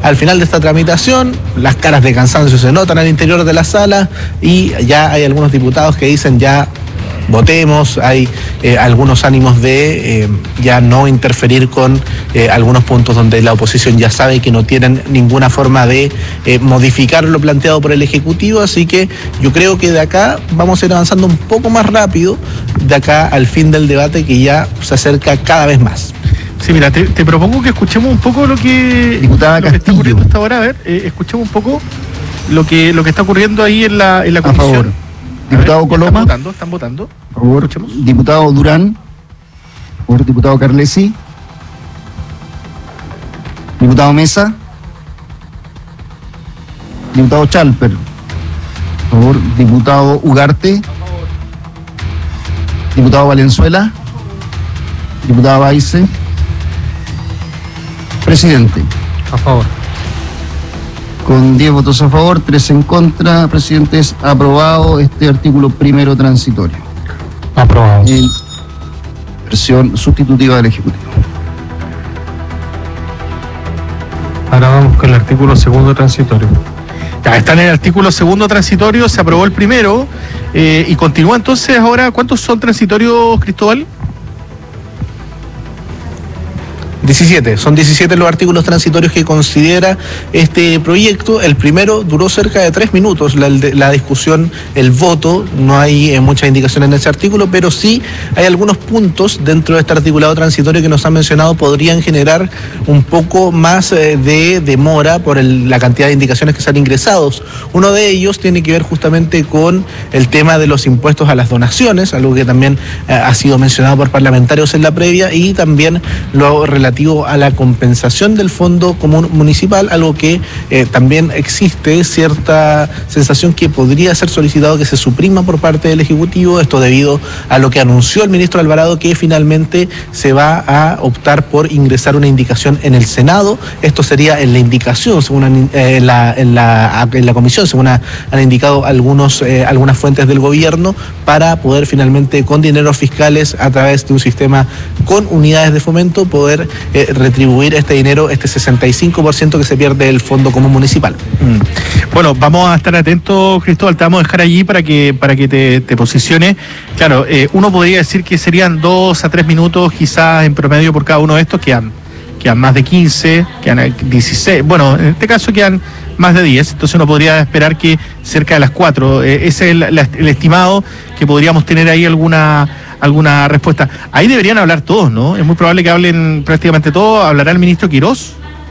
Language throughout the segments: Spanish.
al final de esta tramitación, las caras de cansancio se notan al interior de la sala y ya hay algunos diputados que dicen ya votemos, hay algunos ánimos de ya no interferir con algunos puntos donde la oposición ya sabe que no tienen ninguna forma de modificar lo planteado por el Ejecutivo, así que yo creo que de acá vamos a ir avanzando un poco más rápido, de acá al fin del debate que ya se acerca cada vez más. Sí, mira, te propongo que escuchemos un poco lo que está ocurriendo hasta ahora. A ver, escuchemos un poco lo que está ocurriendo ahí en la comisión. A favor. Diputado Coloma. Están votando. Por favor. Escuchemos. Diputado Durán. Por favor, diputado Carlesi. Diputado Mesa. Diputado Chalper. Por favor, diputado Ugarte. Diputado Valenzuela. Diputado Baice. Presidente. A favor. Con 10 votos a favor, 3 en contra, presidente, es aprobado este artículo primero transitorio. Aprobado. En versión sustitutiva del Ejecutivo. Ahora vamos con el artículo segundo transitorio. Ya está en el artículo segundo transitorio, se aprobó el primero y continúa entonces ahora. ¿Cuántos son transitorios, Cristóbal? 17, son 17 los artículos transitorios que considera este proyecto. El primero duró cerca de 3 minutos, la discusión, el voto, no hay muchas indicaciones en ese artículo, pero sí hay algunos puntos dentro de este articulado transitorio que nos han mencionado podrían generar un poco más de demora por la cantidad de indicaciones que se han ingresado. Uno de ellos tiene que ver justamente con el tema de los impuestos a las donaciones, algo que también ha sido mencionado por parlamentarios en la previa, y también lo relativo a la compensación del Fondo Común Municipal, algo que también existe cierta sensación que podría ser solicitado que se suprima por parte del Ejecutivo, esto debido a lo que anunció el ministro Alvarado, que finalmente se va a optar por ingresar una indicación en el Senado. Esto sería en la indicación, según en la comisión, según han indicado algunas fuentes del gobierno, para poder finalmente con dineros fiscales a través de un sistema con unidades de fomento poder retribuir este dinero, este 65% que se pierde del Fondo Común Municipal. Bueno, vamos a estar atentos, Cristóbal, te vamos a dejar allí para que te posiciones. Claro, uno podría decir que serían 2 a 3 minutos quizás en promedio por cada uno de estos, quedan más de 15, quedan 16, bueno, en este caso quedan más de 10, entonces uno podría esperar que cerca de las 4, ese es el estimado, que podríamos tener ahí alguna respuesta. Ahí deberían hablar todos, ¿no? Es muy probable que hablen prácticamente todos. ¿Hablará el ministro Quirós?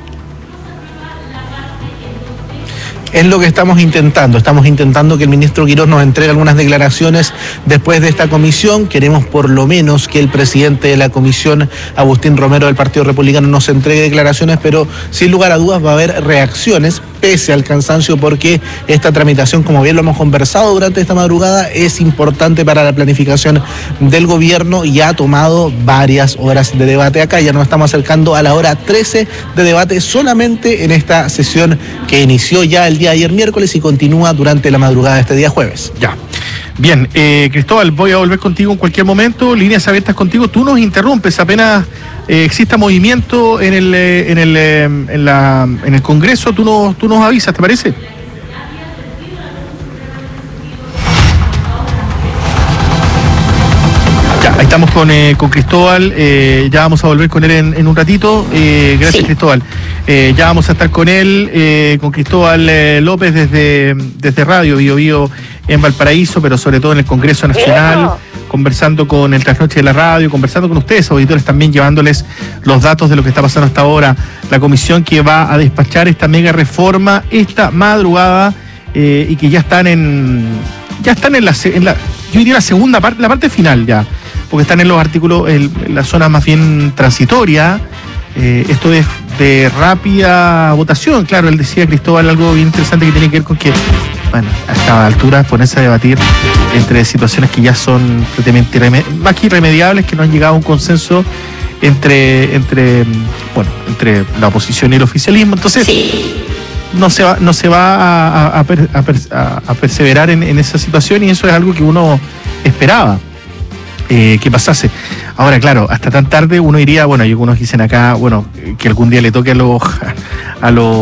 Es lo que estamos intentando que el ministro Quirós nos entregue algunas declaraciones después de esta comisión. Queremos por lo menos que el presidente de la comisión, Agustín Romero del Partido Republicano, nos entregue declaraciones, pero sin lugar a dudas va a haber reacciones pese al cansancio, porque esta tramitación, como bien lo hemos conversado durante esta madrugada, es importante para la planificación del gobierno y ha tomado varias horas de debate acá. Ya nos estamos acercando a la hora 13 de debate solamente en esta sesión que inició ya el día de ayer miércoles y continúa durante la madrugada de este día jueves. Ya. Bien, Cristóbal, voy a volver contigo en cualquier momento, líneas abiertas contigo, tú nos interrumpes apenas exista movimiento en el Congreso, tú nos avisas, ¿te parece? Ya, ahí estamos con Cristóbal, ya vamos a volver con él en un ratito, gracias sí. Cristóbal. Ya vamos a estar con él, con Cristóbal López desde Radio Bio Bio en Valparaíso, pero sobre todo en el Congreso Nacional, conversando con el Trasnoche de la Radio, conversando con ustedes, auditores, también llevándoles los datos de lo que está pasando hasta ahora. La comisión que va a despachar esta mega reforma esta madrugada y que ya están en la yo diría la segunda parte, la parte final ya, porque están en los artículos, en la zona más bien transitoria. Esto es de rápida votación. Claro, él decía, Cristóbal, algo bien interesante que tiene que ver con que, bueno, a esta altura ponerse a debatir entre situaciones que ya son más que irremediables, que no han llegado a un consenso entre la oposición y el oficialismo. Entonces, sí, no se va a perseverar en esa situación, y eso es algo que uno esperaba que pasase. Ahora, claro, hasta tan tarde uno diría, bueno, y algunos dicen acá, bueno, que algún día le toque a los